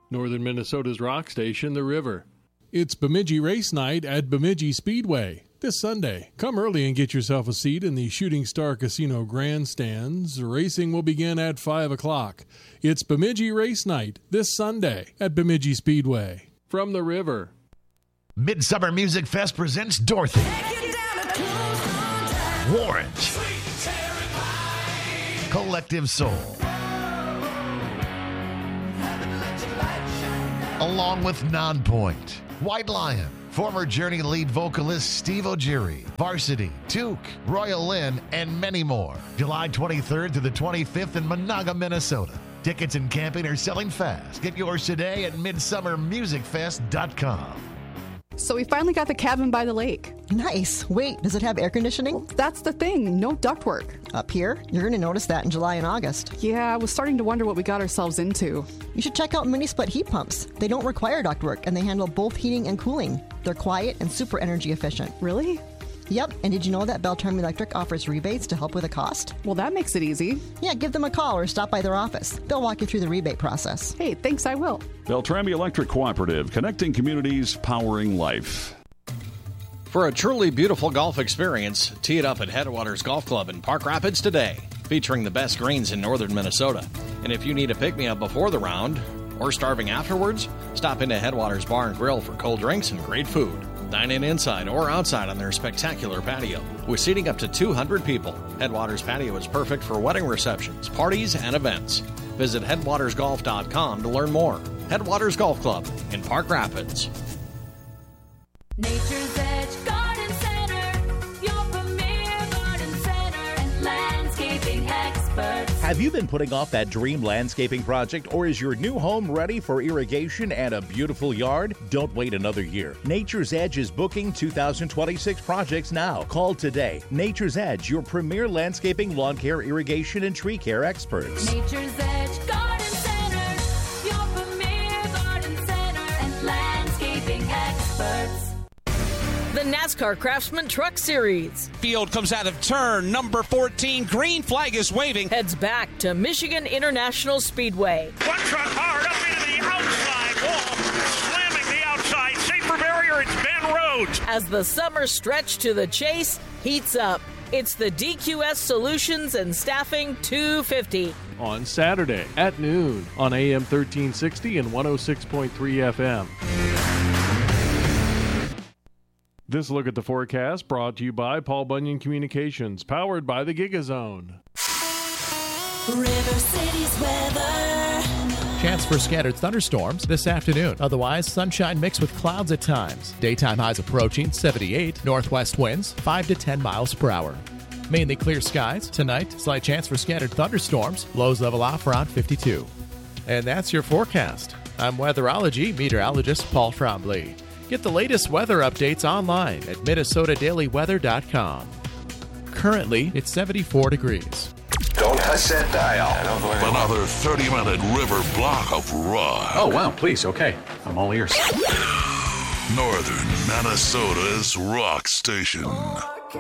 Northern Minnesota's rock station, The River. It's Bemidji Race Night at Bemidji Speedway this Sunday. Come early and get yourself a seat in the Shooting Star Casino grandstands. Racing will begin at 5 o'clock. It's Bemidji Race Night this Sunday at Bemidji Speedway. From The River. Midsummer Music Fest presents Dorothy, Warrant, Collective Soul, along with Nonpoint, White Lion, former Journey lead vocalist Steve O'Geary, Varsity, Took, Royal Lynn, and many more. July 23rd to the 25th in Monaga, Minnesota. Tickets and camping are selling fast. Get yours today at midsummermusicfest.com. So we finally got the cabin by the lake. Nice. Wait, does it have air conditioning? Well, that's the thing. No ductwork. Up here? You're going to notice that in July and August. Yeah, I was starting to wonder what we got ourselves into. You should check out mini-split heat pumps. They don't require ductwork, and they handle both heating and cooling. They're quiet and super energy efficient. Really? Yep, and did you know that Beltram Electric offers rebates to help with the cost? Well, that makes it easy. Yeah, give them a call or stop by their office. They'll walk you through the rebate process. Hey, thanks, I will. Beltrami Electric Cooperative, connecting communities, powering life. For a truly beautiful golf experience, tee it up at Headwaters Golf Club in Park Rapids today, featuring the best greens in northern Minnesota. And if you need a pick-me-up before the round or starving afterwards, stop into Headwaters Bar and Grill for cold drinks and great food. Dine in inside or outside on their spectacular patio. With seating up to 200 people, Headwaters Patio is perfect for wedding receptions, parties, and events. Visit headwatersgolf.com to learn more. Headwaters Golf Club in Park Rapids. Nature's Edge Garden Center, your premier garden center and landscaping experts. Have you been putting off that dream landscaping project, or is your new home ready for irrigation and a beautiful yard? Don't wait another year. Nature's Edge is booking 2026 projects now. Call today. Nature's Edge, your premier landscaping, lawn care, irrigation, and tree care experts. Nature's Edge Garden Center, your premier garden center and landscaping experts. The NASCAR Craftsman Truck Series. Field comes out of turn number 14. Green flag is waving. Heads back to Michigan International Speedway. One truck hard up into the outside wall, slamming the outside. Safer barrier, it's Ben Rhodes. As the summer stretch to the chase heats up, it's the DQS Solutions and Staffing 250. On Saturday at noon on AM 1360 and 106.3 FM. This look at the forecast brought to you by Paul Bunyan Communications, powered by the GigaZone. River City's weather. Chance for scattered thunderstorms this afternoon. Otherwise, sunshine mixed with clouds at times. Daytime highs approaching 78. Northwest winds 5 to 10 miles per hour. Mainly clear skies. Tonight, slight chance for scattered thunderstorms. Lows level off around 52. And that's your forecast. I'm weatherology meteorologist Paul Trombley. Get the latest weather updates online at MinnesotaDailyWeather.com. Currently, it's 74 degrees. Don't touch that dial. Another 30-minute river block of rock. Oh, wow, please, okay. I'm all ears. Northern Minnesota's rock station.